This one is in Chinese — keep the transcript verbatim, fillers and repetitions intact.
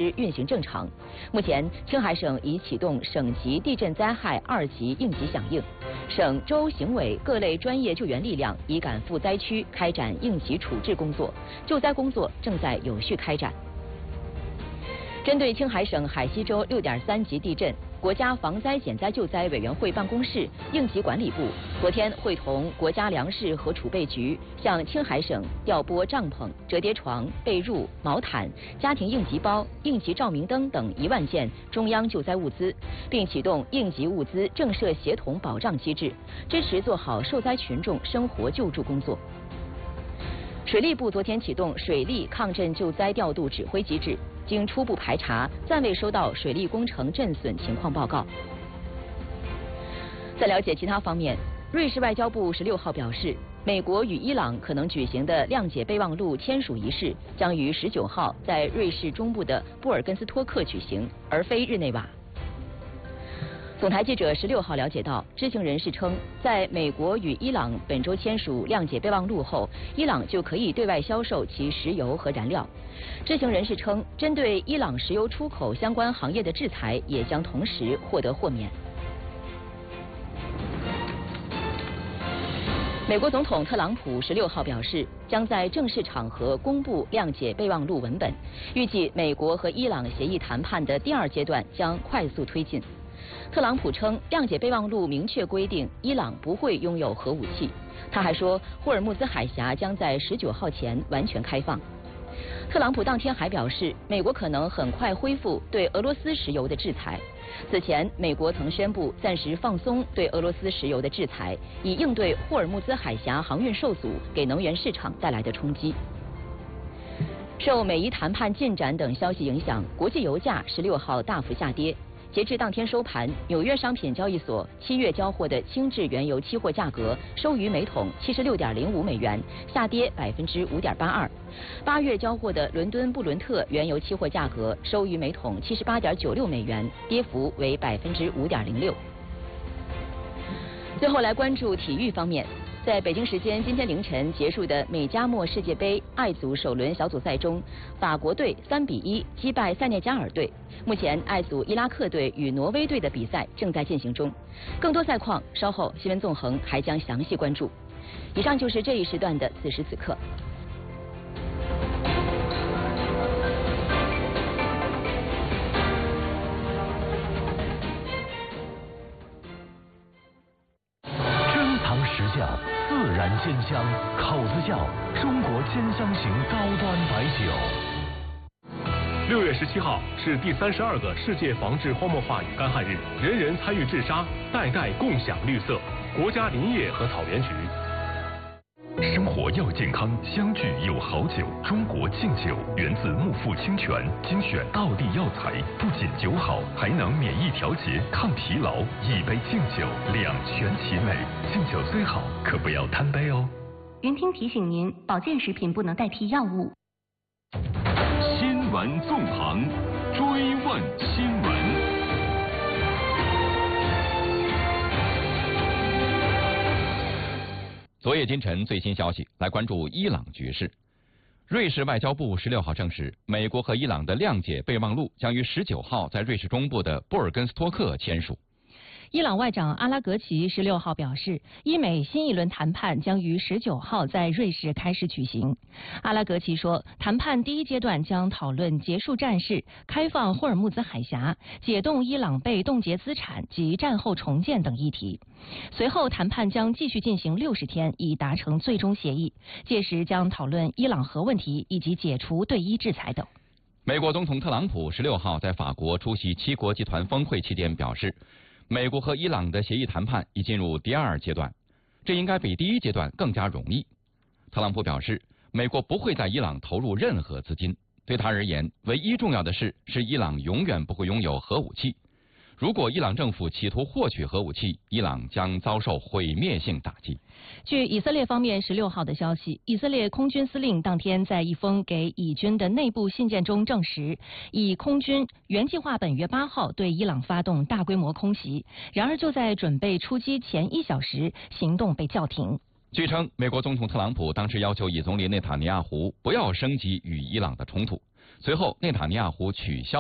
施运行正常。目前，青海省已启动省级地震灾害二级应急响应，省州行委各类专业救援力量已赶赴灾区开展应急处置工作，救灾工作正在有序开展。针对青海省海西州六点三级地震，国家防灾减灾救灾委员会办公室、应急管理部昨天会同国家粮食和储备局向青海省调拨帐篷、折叠床、被褥、毛毯、家庭应急包、应急照明灯等一万件中央救灾物资，并启动应急物资政涉协同保障机制，支持做好受灾群众生活救助工作。水利部昨天启动水利抗震救灾调度指挥机制，经初步排查，暂未收到水利工程震损情况报告。在了解其他方面，瑞士外交部十六号表示，美国与伊朗可能举行的谅解备忘录签署仪式将于十九号在瑞士中部的布尔根斯托克举行，而非日内瓦。总台记者十六号了解到，知情人士称，在美国与伊朗本周签署谅解备忘录后，伊朗就可以对外销售其石油和燃料。知情人士称，针对伊朗石油出口相关行业的制裁也将同时获得豁免。美国总统特朗普十六号表示，将在正式场合公布谅解备忘录文本，预计美国和伊朗协议谈判的第二阶段将快速推进。特朗普称，谅解备忘录明确规定伊朗不会拥有核武器。他还说，霍尔木兹海峡将在十九号前完全开放。特朗普当天还表示，美国可能很快恢复对俄罗斯石油的制裁。此前，美国曾宣布暂时放松对俄罗斯石油的制裁，以应对霍尔木兹海峡航运受阻给能源市场带来的冲击。受美伊谈判进展等消息影响，国际油价十六号大幅下跌。截至当天收盘，纽约商品交易所七月交货的轻质原油期货价格收于每桶七十六点零五美元，下跌百分之五点八二。八月交货的伦敦布伦特原油期货价格收于每桶七十八点九六美元，跌幅为百分之五点零六。最后来关注体育方面。在北京时间今天凌晨结束的美加墨世界杯爱组首轮小组赛中，法国队三比一击败塞内加尔队。目前爱组伊拉克队与挪威队的比赛正在进行中。更多赛况稍后新闻纵横还将详细关注。以上就是这一时段的此时此刻。 实窖自然鲜香，口子窖中国鲜香型高端白酒。 六月十七号是第三十二个世界防治荒漠化与干旱日，人人参与治沙，代代共享绿色。国家林业和草原局。 生活要健康，相聚有好酒。中国敬酒源自木富清泉，精选道地药材，不仅酒好，还能免疫调节、抗疲劳。一杯敬酒，两全其美。敬酒虽好，可不要贪杯哦。 云听提醒您，保健食品不能代替药物。 新闻纵横，追问新闻。 昨夜今晨最新消息，来关注伊朗局势。瑞士外交部十六号证实，美国和伊朗的谅解备忘录将于十九号在瑞士中部的布尔根斯托克签署。 伊朗外长阿拉格齐十六号表示，伊美新一轮谈判将于十九号在瑞士开始举行。阿拉格齐说，谈判第一阶段将讨论结束战事、开放霍尔木兹海峡、解冻伊朗被冻结资产及战后重建等议题。随后，谈判将继续进行六十天，以达成最终协议。届时将讨论伊朗核问题以及解除对伊制裁等。 美国总统特朗普十六号在法国出席七国集团峰会期间表示，美国和伊朗的协议谈判已进入第二阶段，这应该比第一阶段更加容易。特朗普表示，美国不会在伊朗投入任何资金，对他而言，唯一重要的事是伊朗永远不会拥有核武器。如果伊朗政府企图获取核武器，伊朗将遭受毁灭性打击。 据以色列方面十六号的消息，以色列空军司令当天在一封给以军的内部信件中证实，以空军原计划本月八号对伊朗发动大规模空袭，然而就在准备出击前一小时，行动被叫停。 据称，美国总统特朗普当时要求以总理内塔尼亚胡不要升级与伊朗的冲突，随后内塔尼亚胡取消